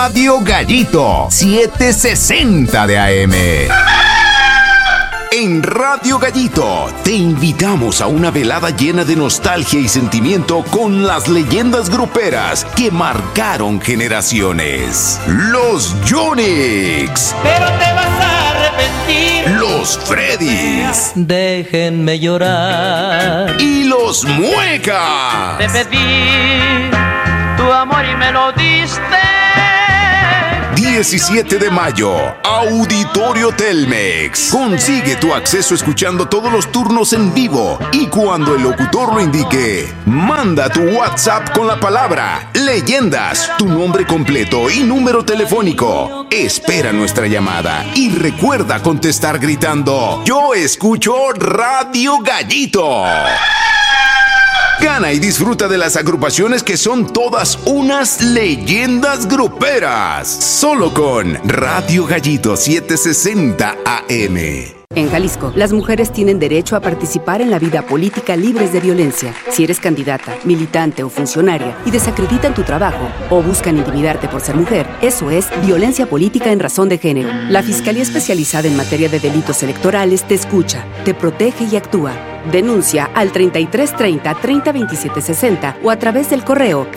Radio Gallito 760 de AM. En Radio Gallito te invitamos a una velada llena de nostalgia y sentimiento con las leyendas gruperas que marcaron generaciones. Los Yonix. Pero te vas a arrepentir. Los Freddys. Déjenme llorar. Y los Muecas. Te pedí tu amor y me lo diste. 17 de mayo, Auditorio Telmex. Consigue tu acceso escuchando todos los turnos en vivo y cuando el locutor lo indique, manda tu WhatsApp con la palabra Leyendas, tu nombre completo y número telefónico. Espera nuestra llamada y recuerda contestar gritando: yo escucho Radio Gallito. Gana y disfruta de las agrupaciones que son todas unas leyendas gruperas. Solo con Radio Gallito 760 AM. En Jalisco, las mujeres tienen derecho a participar en la vida política libres de violencia. Si eres candidata, militante o funcionaria y desacreditan tu trabajo o buscan intimidarte por ser mujer, eso es violencia política en razón de género. La Fiscalía Especializada en Materia de Delitos Electorales te escucha, te protege y actúa. Denuncia al 3330 302760 o a través del correo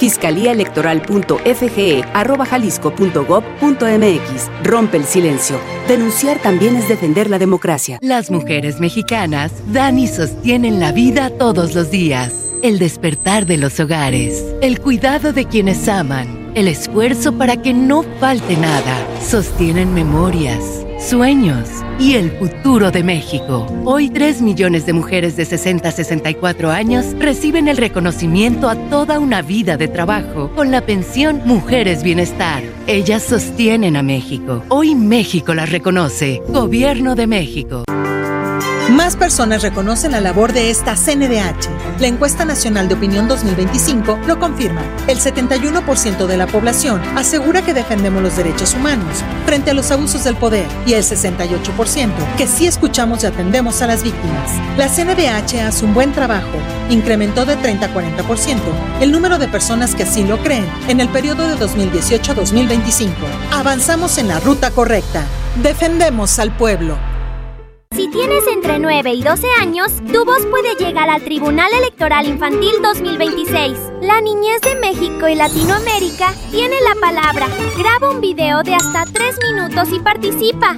fiscaliaelectoral.fge@jalisco.gov.mx. Rompe el silencio. Denunciar también es defender la democracia. Las mujeres mexicanas dan y sostienen la vida todos los días. El despertar de los hogares, el cuidado de quienes aman, el esfuerzo para que no falte nada. Sostienen memorias, sueños y el futuro de México. Hoy 3 millones de mujeres de 60 a 64 años reciben el reconocimiento a toda una vida de trabajo con la pensión Mujeres Bienestar. Ellas sostienen a México. Hoy México las reconoce. Gobierno de México. Más personas reconocen la labor de esta CNDH. La Encuesta Nacional de Opinión 2025 lo confirma. El 71% de la población asegura que defendemos los derechos humanos frente a los abusos del poder y el 68% que sí escuchamos y atendemos a las víctimas. La CNDH hace un buen trabajo. Incrementó de 30 a 40% el número de personas que así lo creen en el periodo de 2018 a 2025. Avanzamos en la ruta correcta. Defendemos al pueblo. Si tienes entre 9 y 12 años, tu voz puede llegar al Tribunal Electoral Infantil 2026. La niñez de México y Latinoamérica tiene la palabra. Graba un video de hasta 3 minutos y participa.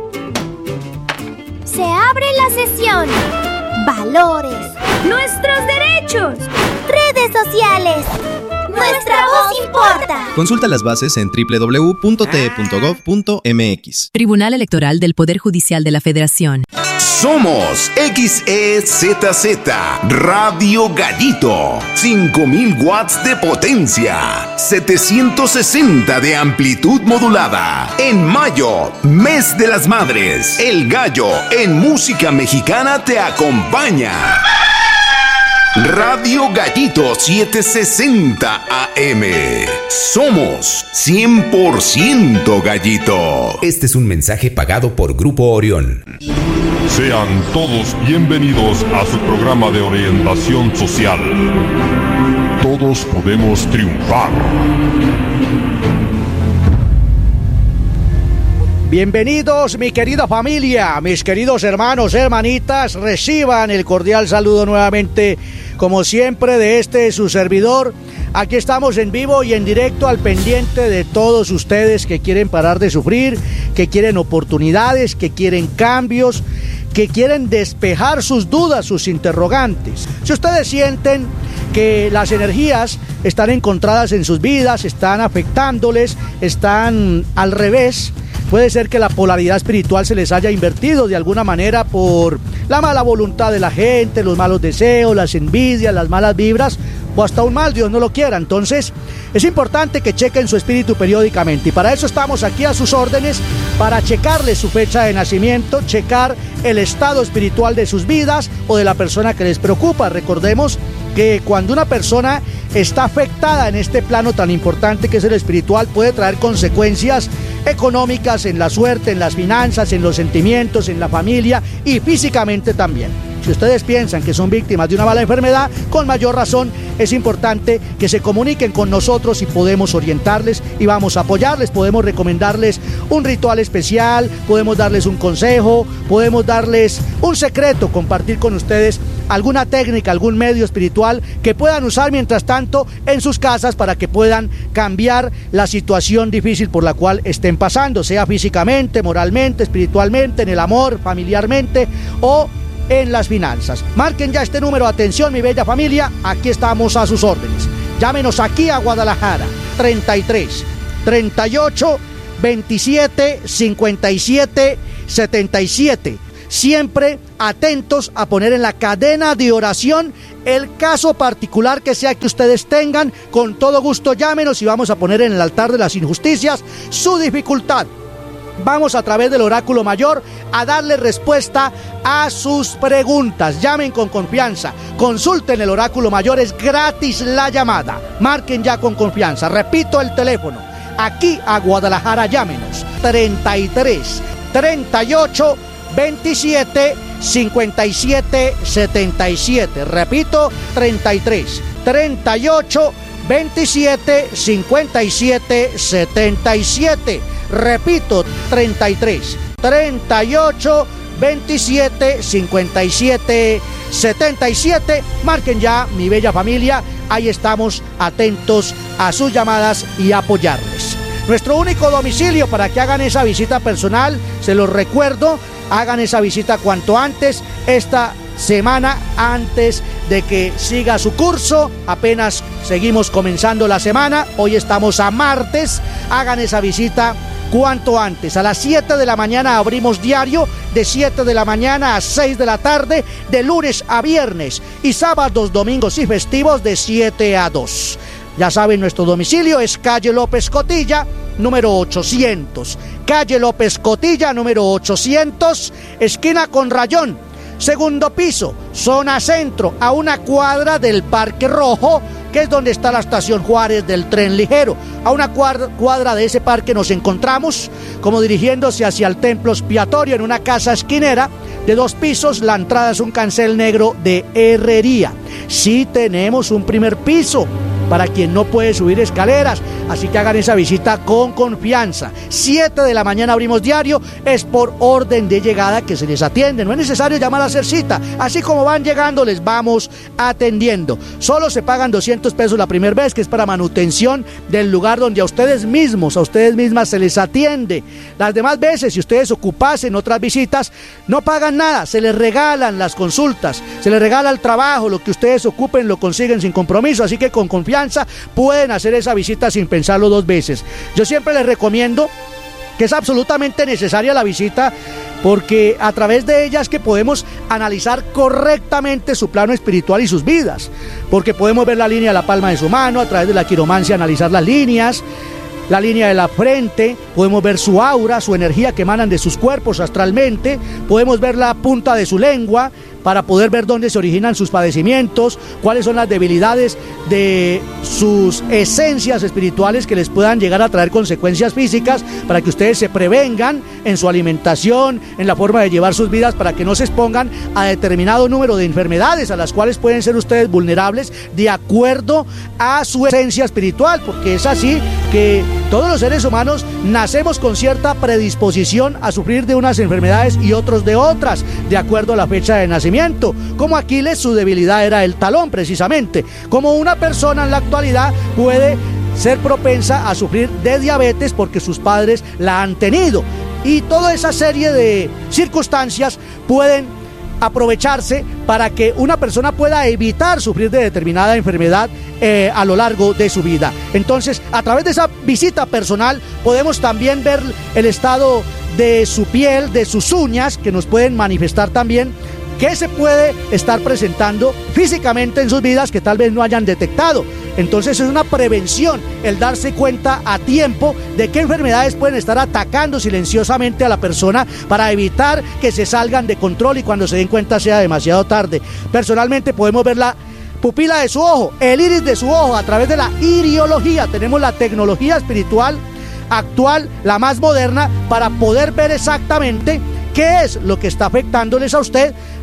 Se abre la sesión. Valores. Nuestros derechos. Redes sociales. Nuestra voz importa. Consulta las bases en www.te.gov.mx. Tribunal Electoral del Poder Judicial de la Federación. Somos XEZZ Radio Gallito. 5000 watts de potencia. 760 de amplitud modulada. En mayo, mes de las madres. El Gallo en música mexicana te acompaña. Radio Gallito 760 AM. Somos 100% Gallito. Este es un mensaje pagado por Grupo Orión. Sean todos bienvenidos a su programa de orientación social. Todos podemos triunfar. Bienvenidos, mi querida familia, mis queridos hermanos, hermanitas, reciban el cordial saludo nuevamente, como siempre, de su servidor. Aquí estamos en vivo y en directo al pendiente de todos ustedes que quieren parar de sufrir, que quieren oportunidades, que quieren cambios, que quieren despejar sus dudas, sus interrogantes. Si ustedes sienten que las energías están encontradas en sus vidas, están afectándoles, están al revés, puede ser que la polaridad espiritual se les haya invertido de alguna manera por la mala voluntad de la gente, los malos deseos, las envidias, las malas vibras, o hasta un mal, Dios no lo quiera. Entonces, es importante que chequen su espíritu periódicamente, y para eso estamos aquí a sus órdenes, para checarles su fecha de nacimiento, checar el estado espiritual de sus vidas o de la persona que les preocupa. Recordemos que cuando una persona está afectada en este plano tan importante que es el espiritual, puede traer consecuencias económicas, en la suerte, en las finanzas, en los sentimientos, en la familia y físicamente también. Si ustedes piensan que son víctimas de una mala enfermedad, con mayor razón es importante que se comuniquen con nosotros y podemos orientarles y vamos a apoyarles. Podemos recomendarles un ritual especial, podemos darles un consejo, podemos darles un secreto, compartir con ustedes alguna técnica, algún medio espiritual que puedan usar mientras tanto en sus casas para que puedan cambiar la situación difícil por la cual estén pasando, sea físicamente, moralmente, espiritualmente, en el amor, familiarmente o en las finanzas. Marquen ya este número, atención mi bella familia, aquí estamos a sus órdenes. Llámenos aquí a Guadalajara, 33 38 27 57 77. Siempre atentos a poner en la cadena de oración el caso particular que sea que ustedes tengan. Con todo gusto llámenos y vamos a poner en el altar de las injusticias su dificultad. Vamos a través del oráculo mayor a darle respuesta a sus preguntas. Llamen con confianza, consulten el oráculo mayor, es gratis la llamada. Marquen ya con confianza, repito el teléfono, aquí a Guadalajara llámenos, 33 38 27 57 77. Repito, 33 38 27 57 77. Repito, 33 38 27 57 77. Marquen ya, mi bella familia, ahí estamos atentos a sus llamadas y apoyarles. Nuestro único domicilio para que hagan esa visita personal, se los recuerdo, hagan esa visita cuanto antes, esta semana antes de que siga su curso, apenas seguimos comenzando la semana, hoy estamos a martes, hagan esa visita cuanto antes. A las 7 de la mañana abrimos diario, de 7 de la mañana a 6 de la tarde, de lunes a viernes, y sábados, domingos y festivos de 7 a 2. Ya saben, nuestro domicilio es calle López Cotilla, número 800. Calle López Cotilla, número 800, esquina con Rayón, segundo piso, zona centro, a una cuadra del Parque Rojo, que es donde está la estación Juárez del tren ligero. A una cuadra de ese parque nos encontramos, como dirigiéndose hacia el templo expiatorio, en una casa esquinera de 2 pisos. La entrada es un cancel negro de herrería. Sí tenemos un primer piso para quien no puede subir escaleras, así que hagan esa visita con confianza. 7 de la mañana abrimos diario, es por orden de llegada que se les atiende, no es necesario llamar a hacer cita, así como van llegando les vamos atendiendo. Solo se pagan 200 pesos la primera vez, que es para manutención del lugar donde a ustedes mismos, a ustedes mismas se les atiende. Las demás veces, si ustedes ocupasen otras visitas, no pagan nada, se les regalan las consultas, se les regala el trabajo, lo que ustedes ocupen lo consiguen sin compromiso, así que con confianza pueden hacer esa visita sin pensarlo 2 veces. Yo siempre les recomiendo que es absolutamente necesaria la visita, porque a través de ella es que podemos analizar correctamente su plano espiritual y sus vidas, porque podemos ver la línea de la palma de su mano, a través de la quiromancia analizar las líneas, la línea de la frente, podemos ver su aura, su energía que emanan de sus cuerpos astralmente, podemos ver la punta de su lengua para poder ver dónde se originan sus padecimientos, cuáles son las debilidades de sus esencias espirituales que les puedan llegar a traer consecuencias físicas, para que ustedes se prevengan en su alimentación, en la forma de llevar sus vidas, para que no se expongan a determinado número de enfermedades a las cuales pueden ser ustedes vulnerables de acuerdo a su esencia espiritual, porque es así que todos los seres humanos nacemos con cierta predisposición a sufrir de unas enfermedades y otros de otras, de acuerdo a la fecha de nacimiento. Como Aquiles, su debilidad era el talón precisamente. Como una persona en la actualidad puede ser propensa a sufrir de diabetes porque sus padres la han tenido. Y toda esa serie de circunstancias pueden aprovecharse para que una persona pueda evitar sufrir de determinada enfermedad a lo largo de su vida. Entonces, a través de esa visita personal podemos también ver el estado de su piel, de sus uñas, que nos pueden manifestar también qué se puede estar presentando físicamente en sus vidas que tal vez no hayan detectado. Entonces es una prevención el darse cuenta a tiempo de qué enfermedades pueden estar atacando silenciosamente a la persona, para evitar que se salgan de control y cuando se den cuenta sea demasiado tarde. Personalmente podemos ver la pupila de su ojo, el iris de su ojo, a través de la iriología. Tenemos la tecnología espiritual actual, la más moderna, para poder ver exactamente qué es lo que está afectándoles a usted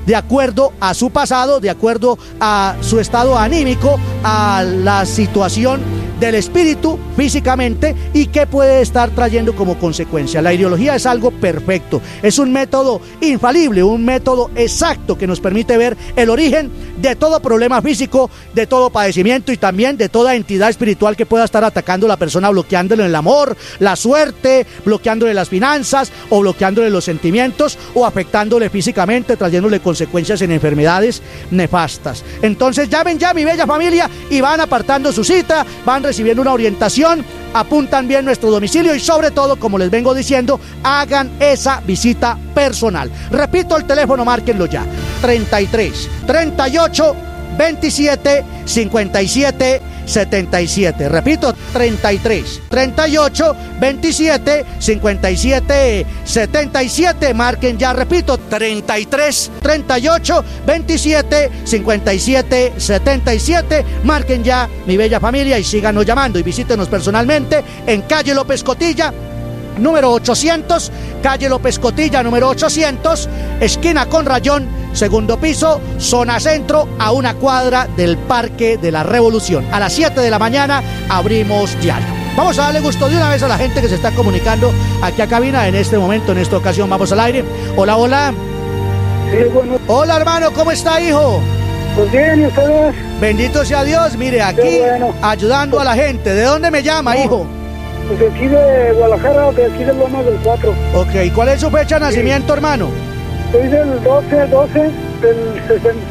de acuerdo a su pasado, de acuerdo a su estado anímico, a la situación del espíritu físicamente y qué puede estar trayendo como consecuencia. La ideología es algo perfecto, es un método infalible, un método exacto que nos permite ver el origen de todo problema físico, de todo padecimiento y también de toda entidad espiritual que pueda estar atacando a la persona, bloqueándole el amor, la suerte, bloqueándole las finanzas o bloqueándole los sentimientos o afectándole físicamente, trayéndole consecuencias en enfermedades nefastas. Entonces llamen ya, mi bella familia, y van apartando su cita, van recibiendo una orientación, apuntan bien nuestro domicilio y sobre todo, como les vengo diciendo, hagan esa visita personal. Repito el teléfono, márquenlo ya: 33 38 27 57 77. Repito, 33 38 27 57 77. Marquen ya, repito, 33 38 27 57 77. Marquen ya, mi bella familia, y síganos llamando y visítenos personalmente en calle López Cotilla, número 800, calle López Cotilla, número 800, esquina con Rayón, segundo piso, zona centro, a una cuadra del Parque de la Revolución. A las 7 de la mañana abrimos diario. Vamos a darle gusto de una vez a la gente que se está comunicando aquí a cabina en este momento, en esta ocasión. Vamos al aire. Hola, hola. Sí, bueno. Hola, hermano, ¿cómo está, hijo? Pues bien, ¿y ustedes? Bendito sea Dios. Mire, aquí ayudando a la gente. ¿De dónde me llama, hijo? Pues de aquí de Guadalajara, de aquí de Lomas del 4. Ok, ¿cuál es su fecha de nacimiento, hermano? Soy del 12 del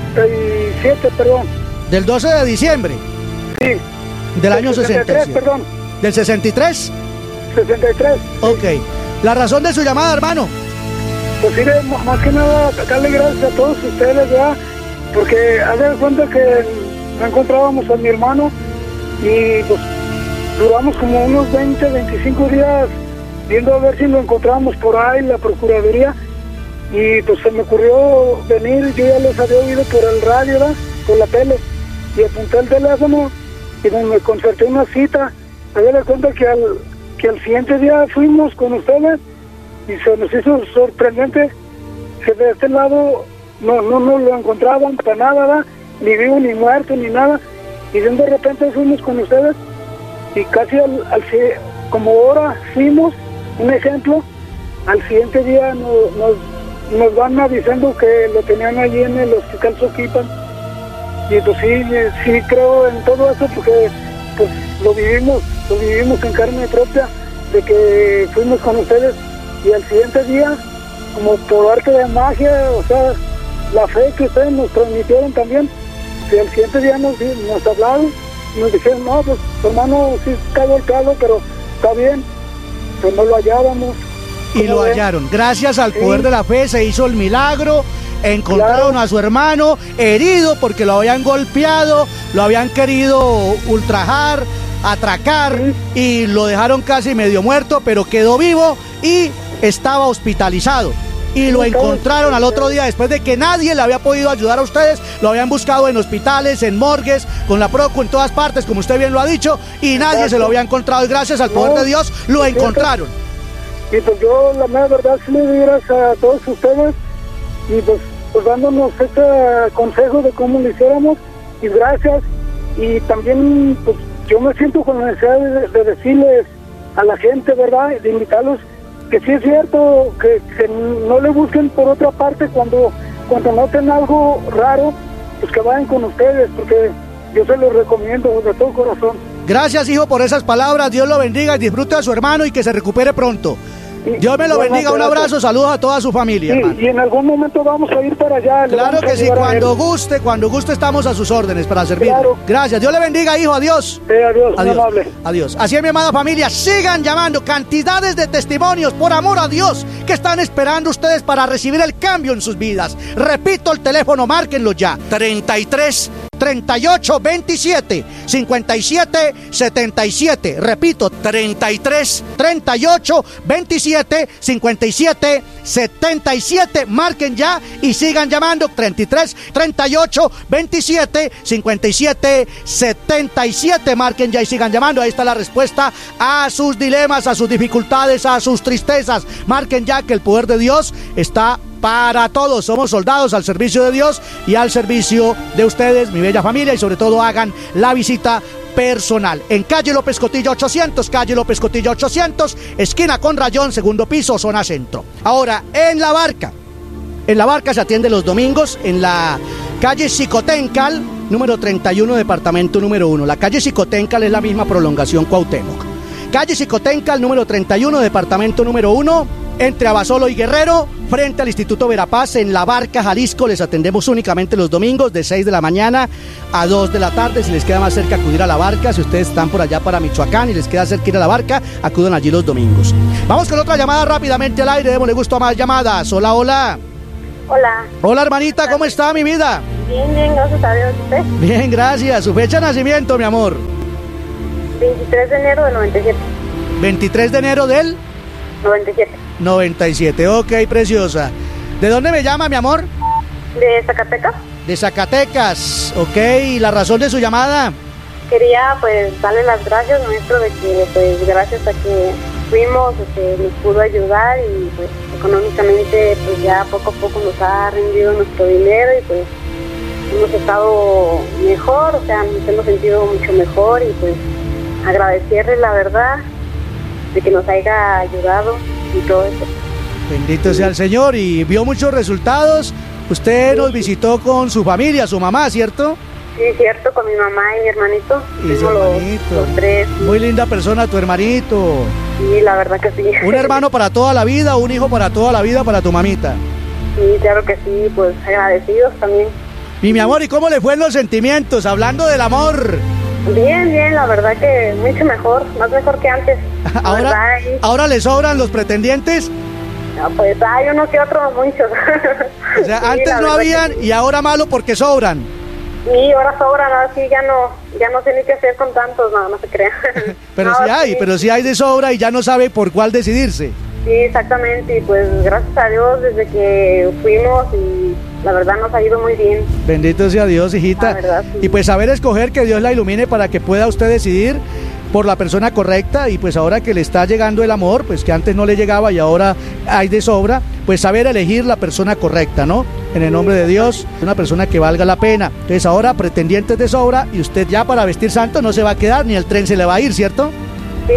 67, perdón. ¿Del 12 de diciembre? Sí. Del año 63, perdón. ¿Del 63? 63. Ok. ¿La razón de su llamada, hermano? Pues sí, más que nada, darle gracias a todos ustedes, ¿verdad? Porque hace cuenta que no encontrábamos a mi hermano y pues duramos como unos 20, 25 días viendo a ver si lo encontrábamos por ahí, la Procuraduría, y pues se me ocurrió venir. Yo ya les había oído por el radio, ¿verdad? Por la tele, y apunté el teléfono y me concerté una cita. Me di cuenta que al siguiente día fuimos con ustedes y se nos hizo sorprendente que de este lado no lo encontraban para nada, ¿verdad? Ni vivo, ni muerto, ni nada, y de repente fuimos con ustedes y casi como ahora fuimos, un ejemplo, al siguiente día nos van avisando que lo tenían allí en el hospital Soquipan. Y pues sí creo en todo eso, porque pues lo vivimos en carne propia, de que fuimos con ustedes y al siguiente día, como por arte de magia, o sea, la fe que ustedes nos transmitieron también, y al siguiente día nos hablaron, nos dijeron, no, pues tu hermano sí está golpeado, pero está bien, pues no lo hallábamos. Y lo hallaron. Gracias al poder de la fe se hizo el milagro. Encontraron a su hermano herido porque lo habían golpeado, lo habían querido ultrajar, atracar, y lo dejaron casi medio muerto, pero quedó vivo y estaba hospitalizado. Y lo encontraron al otro día, después de que nadie le había podido ayudar a ustedes. Lo habían buscado en hospitales, en morgues, con la Procu, en todas partes, como usted bien lo ha dicho, y nadie se lo había encontrado, y gracias al poder de Dios lo encontraron. Y pues yo, la mera verdad, sí le doy gracias a todos ustedes, y pues dándonos este consejo de cómo lo hiciéramos, y gracias. Y también pues yo me siento con la necesidad de decirles a la gente, ¿verdad?, de invitarlos, que sí es cierto, que no le busquen por otra parte cuando noten algo raro, pues que vayan con ustedes, porque yo se los recomiendo de todo corazón. Gracias, hijo, por esas palabras. Dios lo bendiga y disfrute a su hermano y que se recupere pronto. Dios me lo bendiga, un abrazo, saludos a toda su familia. Sí, y en algún momento vamos a ir para allá. Claro que sí, cuando guste estamos a sus órdenes para servir. Claro. Gracias, Dios le bendiga, hijo, adiós. Adiós, adiós, muy amable. Adiós. Así es, mi amada familia, sigan llamando, cantidades de testimonios, por amor a Dios, que están esperando ustedes para recibir el cambio en sus vidas. Repito el teléfono, márquenlo ya, 33 38 27 57 77. Repito, 33 38 27 57 77. Marquen ya y sigan llamando. 33 38 27 57 77. Marquen ya y sigan llamando. Ahí está la respuesta a sus dilemas, a sus dificultades, a sus tristezas. Marquen ya, que el poder de Dios está para todos. Somos soldados al servicio de Dios y al servicio de ustedes, mi bella familia, y sobre todo hagan la visita personal en calle López Cotilla 800, calle López Cotilla 800, esquina con Rayón, segundo piso, zona centro. Ahora, en La Barca se atiende los domingos en la calle Xicoténcal, número 31, departamento número 1. La calle Xicoténcal es la misma prolongación Cuauhtémoc. Calle Xicoténcal, número 31, departamento número 1, entre Abasolo y Guerrero, frente al Instituto Verapaz, en La Barca, Jalisco. Les atendemos únicamente los domingos de 6 de la mañana a 2 de la tarde. Si les queda más cerca, acudir a La Barca. Si ustedes están por allá para Michoacán y les queda cerca ir a La Barca, acudan allí los domingos. Vamos con otra llamada rápidamente al aire. Démosle gusto a más llamadas. Hola, hola. Hola. Hola, hermanita, ¿cómo está, mi vida? Bien, gracias a Dios. ¿Usted? Bien, gracias. ¿Su fecha de nacimiento, mi amor? 23 de enero del 97. 23 de enero del 97, ok, preciosa. ¿De dónde me llama, mi amor? De Zacatecas. De Zacatecas, ok. ¿Y la razón de su llamada? Quería, pues, darle las gracias, maestro, de que, pues, gracias a que fuimos, nos pudo ayudar y, pues, económicamente, pues, ya poco a poco nos ha rendido nuestro dinero y, pues, hemos estado mejor, o sea, nos hemos sentido mucho mejor y, pues, agradecerle, la verdad, de que nos haya ayudado y todo eso. Bendito sea el Señor. Y vio muchos resultados. Usted nos visitó con su familia, su mamá, ¿cierto? Sí, cierto, con mi mamá y mi hermanito. Y su hermanito. Los tres. Muy linda persona tu hermanito. Sí, la verdad que sí. Un hermano para toda la vida, un hijo para toda la vida para tu mamita. Sí, claro que sí, pues agradecidos también. Y mi amor, ¿y cómo le fue en los sentimientos? Hablando del amor. Bien, la verdad que mucho mejor, más mejor que antes. ¿Ahora le sobran los pretendientes? No, pues hay uno que otro, muchos. O sea, sí, antes no habían y ahora malo porque sobran. Sí, ahora sobran, ahora sí ya no sé ni qué hacer con tantos, no se crean. Pero sí hay de sobra y ya no sabe por cuál decidirse. Sí, exactamente, y pues gracias a Dios desde que fuimos y la verdad nos ha ido muy bien. Bendito sea Dios, hijita. La verdad, sí. Y pues saber escoger, que Dios la ilumine para que pueda usted decidir por la persona correcta, y pues ahora que le está llegando el amor, pues que antes no le llegaba y ahora hay de sobra, pues saber elegir la persona correcta, ¿no? En el nombre de Dios, una persona que valga la pena. Entonces ahora pretendientes de sobra y usted ya para vestir santo no se va a quedar, ni el tren se le va a ir, ¿cierto? Sí,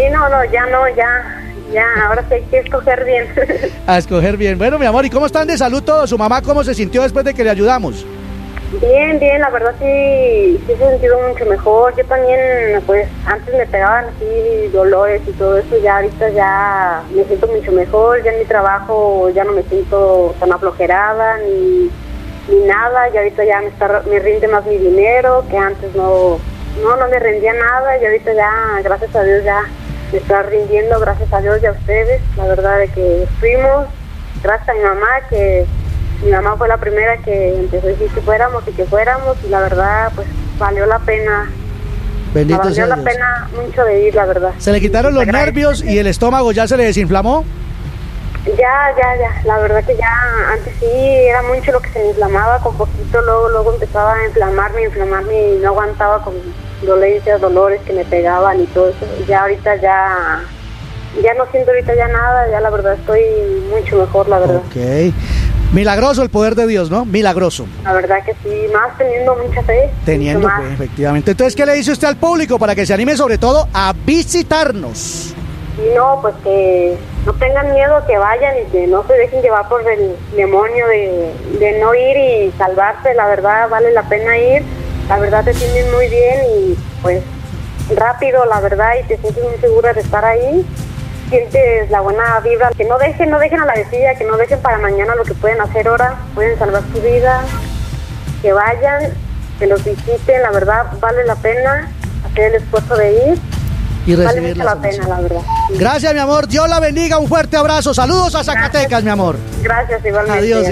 ya, ahora sí hay que escoger bien. A escoger bien. Bueno, mi amor, ¿y cómo están de salud todos? ¿Su mamá cómo se sintió después de que le ayudamos? Bien, la verdad sí se ha sentido mucho mejor. Yo también, pues, antes me pegaban así dolores y todo eso, ya ahorita ya me siento mucho mejor, ya en mi trabajo ya no me siento tan aflojerada ni nada, y ahorita ya me rinde más mi dinero, que antes no me rendía nada, y ahorita ya, gracias a Dios, ya me está rindiendo, gracias a Dios y a ustedes, la verdad de que fuimos, gracias a mi mamá, que mi mamá fue la primera que empezó a decir que fuéramos, y la verdad, pues, valió la pena. Bendito sea Dios. Valió la pena mucho de ir, la verdad. ¿Se le quitaron los nervios y el estómago ya se le desinflamó? Ya, la verdad que ya, antes sí, era mucho lo que se me inflamaba, con poquito, luego empezaba a inflamarme y no aguantaba con dolencias, dolores que me pegaban y todo eso. Ya ahorita ya no siento ahorita ya nada, ya la verdad estoy mucho mejor, la verdad. Ok. Milagroso el poder de Dios, ¿no? Milagroso. La verdad que sí, más teniendo mucha fe. Teniendo fe, efectivamente. Entonces, ¿qué le dice usted al público para que se anime sobre todo a visitarnos? Y no, pues que no tengan miedo, que vayan y que no se dejen llevar por el demonio de no ir y salvarse. La verdad vale la pena ir, la verdad te sienten muy bien y pues rápido, la verdad, y te sientes muy segura de estar ahí. Sientes la buena vibra, que no dejen a la desidia, que no dejen para mañana lo que pueden hacer ahora, pueden salvar su vida, que vayan, que los visiten, la verdad vale la pena hacer el esfuerzo de ir. Y recibir vale mucho la pena, la verdad. Gracias, mi amor. Dios la bendiga. Un fuerte abrazo. Saludos a Zacatecas, mi amor. Gracias, igualmente. Adiós, hija.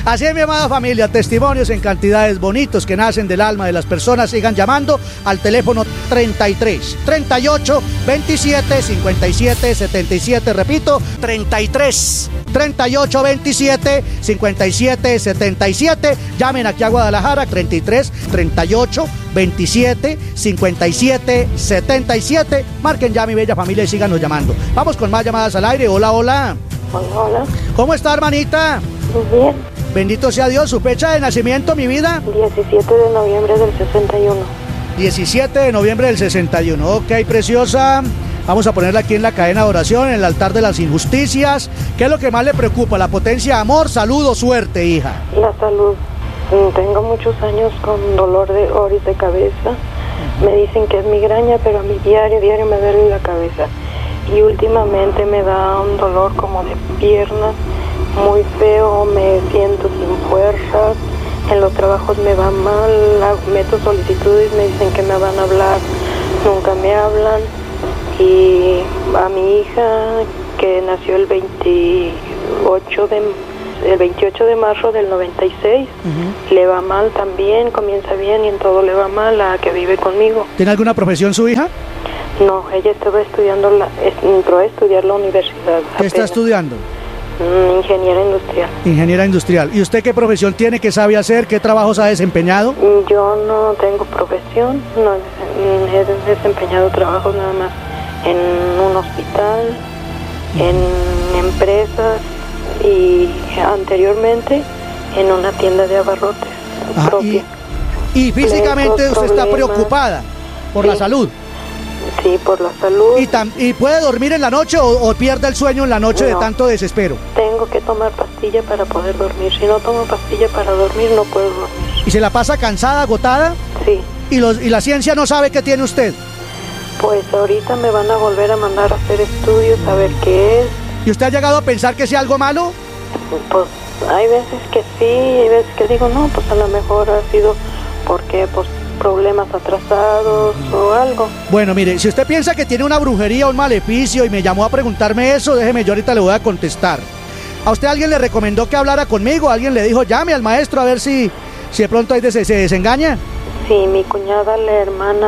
Así es, mi amada familia, testimonios en cantidades bonitos que nacen del alma de las personas. Sigan llamando al teléfono 33 38 27 57 77. Repito, 33 38 27 57 77. Llamen aquí a Guadalajara, 33 38 27 57 77. Marquen ya, mi bella familia, y síganos llamando. Vamos con más llamadas al aire. Hola, hola. Hola. ¿Cómo está, hermanita? Muy bien. Bendito sea Dios. ¿Su fecha de nacimiento, mi vida? 17 de noviembre del 61. 17 de noviembre del 61. Ok, preciosa. Vamos a ponerla aquí en la cadena de oración, en el altar de las injusticias. ¿Qué es lo que más le preocupa? ¿La potencia, amor, salud o suerte, hija? La salud. Tengo muchos años con dolor de oris de cabeza. Me dicen que es migraña, pero a mí diario me duele la cabeza. Y últimamente me da un dolor como de piernas muy feo, me siento sin fuerzas, en los trabajos me va mal, meto solicitudes, me dicen que me van a hablar, nunca me hablan. Y a mi hija, que nació el 28 de marzo del 96, le va mal también, comienza bien y en todo le va mal, la que vive conmigo. ¿Tiene alguna profesión su hija? No, ella estaba estudiando, entró a estudiar la universidad. ¿Qué está estudiando? Ingeniera industrial. Ingeniera industrial. ¿Y usted qué profesión tiene? ¿Qué sabe hacer? ¿Qué trabajos ha desempeñado? Yo no tengo profesión, no he desempeñado trabajos nada más en un hospital, en empresas y anteriormente en una tienda de abarrotes propia. Y físicamente usted está preocupada por la salud. Sí, por la salud. ¿Y puede dormir en la noche o pierde el sueño en la noche de tanto desespero? Tengo que tomar pastilla para poder dormir. Si no tomo pastilla para dormir, no puedo dormir. ¿Y se la pasa cansada, agotada? Sí. ¿Y la ciencia no sabe qué tiene usted? Pues ahorita me van a volver a mandar a hacer estudios, a ver qué es. ¿Y usted ha llegado a pensar que sea algo malo? Pues hay veces que sí, hay veces que digo, no, pues a lo mejor ha sido porque pues problemas atrasados o algo. Bueno, mire, si usted piensa que tiene una brujería o un maleficio y me llamó a preguntarme eso, déjeme, yo ahorita le voy a contestar. ¿A usted alguien le recomendó que hablara conmigo? ¿Alguien le dijo, llame al maestro a ver si de pronto ahí se desengaña? Sí, mi cuñada, la hermana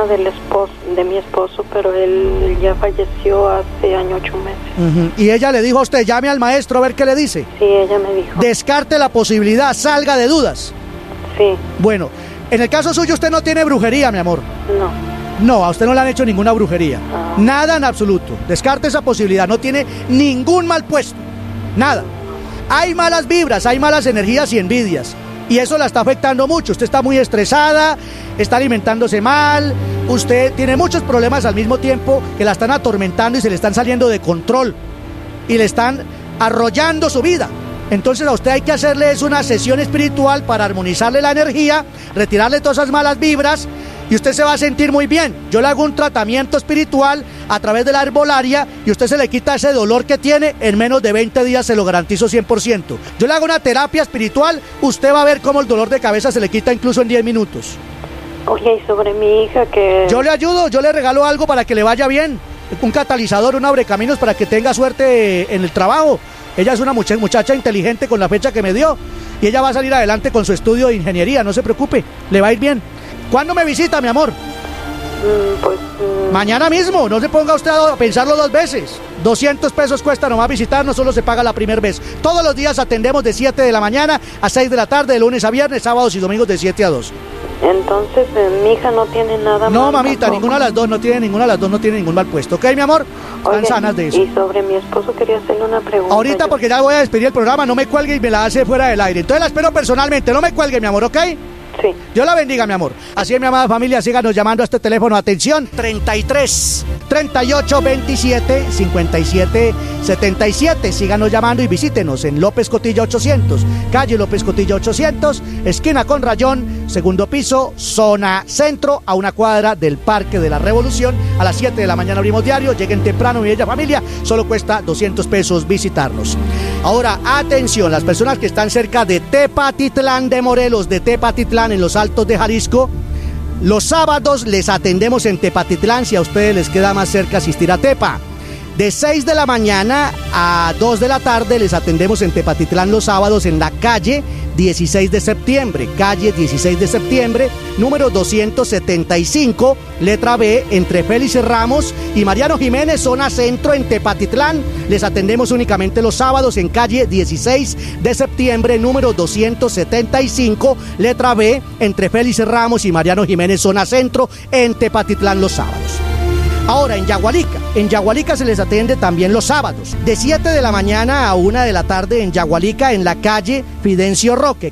de mi esposo, pero él ya falleció hace 8 meses. Y ella le dijo a usted, llame al maestro a ver qué le dice. Sí, ella me dijo. Descarte la posibilidad, salga de dudas. Sí. Bueno, en el caso suyo usted no tiene brujería, mi amor. No. No, a usted no le han hecho ninguna brujería. Nada en absoluto. Descarte esa posibilidad, no tiene ningún mal puesto. Nada. Hay malas vibras, hay malas energías y envidias. Y eso la está afectando mucho. Usted está muy estresada, está alimentándose mal, usted tiene muchos problemas al mismo tiempo que la están atormentando y se le están saliendo de control y le están arrollando su vida. Entonces a usted hay que hacerle una sesión espiritual para armonizarle la energía, retirarle todas esas malas vibras y usted se va a sentir muy bien. Yo le hago un tratamiento espiritual a través de la herbolaria y usted se le quita ese dolor que tiene en menos de 20 días, se lo garantizo 100%. Yo le hago una terapia espiritual, usted va a ver cómo el dolor de cabeza se le quita incluso en 10 minutos. Oye, y sobre mi hija que... Yo le ayudo, yo le regalo algo para que le vaya bien, un catalizador, un abrecaminos para que tenga suerte en el trabajo. Ella es una muchacha inteligente con la fecha que me dio y ella va a salir adelante con su estudio de ingeniería, no se preocupe, le va a ir bien. ¿Cuándo me visita, mi amor? Mañana mismo, no se ponga usted a pensarlo 2 veces. 200 pesos cuesta nomás visitarnos, solo se paga la primera vez. Todos los días atendemos de 7 de la mañana a 6 de la tarde, de lunes a viernes, sábados y domingos de 7 a 2. Entonces, mi hija no tiene nada No, mal, mamita, tampoco. ninguna de las dos no tiene ningún mal puesto. ¿Ok, mi amor? Están sanas de eso. Y sobre mi esposo quería hacerle una pregunta. Ahorita, porque ya voy a despedir el programa, no me cuelgue y me la hace fuera del aire. Entonces la espero personalmente, no me cuelgue, mi amor, ¿ok? Sí. Dios la bendiga, mi amor. Así es, mi amada familia, síganos llamando a este teléfono. Atención, 33 38 27 57 77. Síganos llamando y visítenos en López Cotilla 800, calle López Cotilla 800, esquina con Rayón, segundo piso, zona centro, a 1 cuadra del Parque de la Revolución. A las 7 de la mañana abrimos diario. Lleguen temprano, mi bella familia. Solo cuesta 200 pesos visitarnos. Ahora, atención, las personas que están cerca de Tepatitlán de Morelos, de Tepatitlán en los Altos de Jalisco, los sábados les atendemos en Tepatitlán si a ustedes les queda más cerca asistir a Tepa. De 6 de la mañana a 2 de la tarde les atendemos en Tepatitlán los sábados en la calle 16 de septiembre, calle 16 de septiembre, número 275, letra B, entre Félix Ramos y Mariano Jiménez, zona centro en Tepatitlán. Les atendemos únicamente los sábados en calle 16 de septiembre, número 275, letra B, entre Félix Ramos y Mariano Jiménez, zona centro en Tepatitlán los sábados. Ahora, en Yagualica se les atiende también los sábados, de 7 de la mañana a 1 de la tarde en Yagualica, en la calle Fidencio Roque,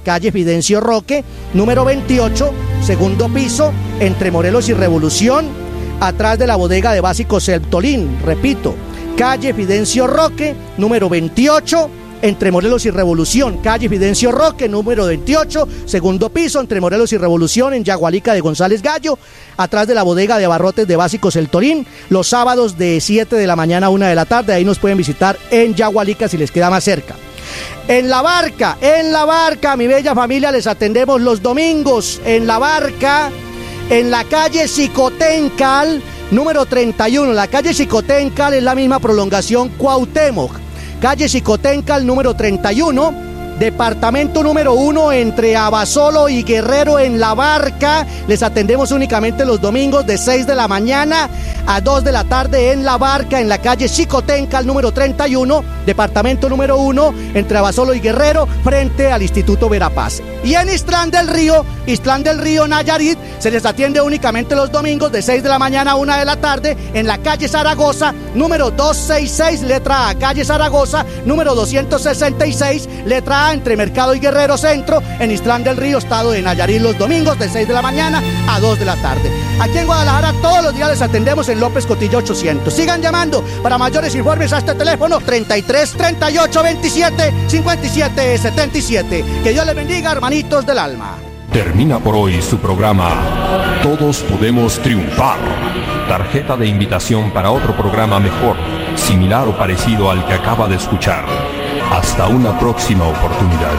número 28, segundo piso, entre Morelos y Revolución, atrás de la bodega de básicos El Tolín. Repito, calle Fidencio Roque, número 28, entre Morelos y Revolución, calle Fidencio Roque, número 28, segundo piso, entre Morelos y Revolución, en Yagualica de González Gallo, atrás de la bodega de abarrotes de básicos El Torín, los sábados de 7 de la mañana a 1 de la tarde. Ahí nos pueden visitar en Yagualica si les queda más cerca. En La Barca, mi bella familia, les atendemos los domingos. En La Barca, en la calle Xicoténcal, número 31. La calle Xicoténcal es la misma prolongación Cuauhtémoc. Calle Xicoténcal, número 31, departamento número 1, entre Abasolo y Guerrero, en La Barca. Les atendemos únicamente los domingos de 6 de la mañana a 2 de la tarde en La Barca, en la calle Xicoténcal, número 31, departamento número 1, entre Abasolo y Guerrero, frente al Instituto Verapaz. Y en Islán del Río, Nayarit, se les atiende únicamente los domingos de 6 de la mañana a 1 de la tarde en la calle Zaragoza, número 266, letra A, calle Zaragoza, número 266, letra A, entre Mercado y Guerrero Centro, en Islán del Río, estado de Nayarit, los domingos de 6 de la mañana a 2 de la tarde. Aquí en Guadalajara todos los días les atendemos en López Cotilla 800. Sigan llamando para mayores informes a este teléfono 33 38 27 57 77. Que Dios les bendiga, hermanitos del alma. Termina por hoy su programa Todos Podemos Triunfar. Tarjeta de invitación para otro programa mejor, similar o parecido al que acaba de escuchar. Hasta una próxima oportunidad.